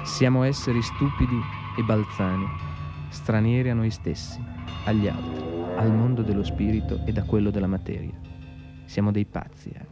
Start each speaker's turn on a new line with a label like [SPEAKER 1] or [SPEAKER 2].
[SPEAKER 1] Siamo esseri stupidi e balzani, stranieri a noi stessi, agli altri, al mondo dello spirito e da quello della materia. Siamo dei pazzi,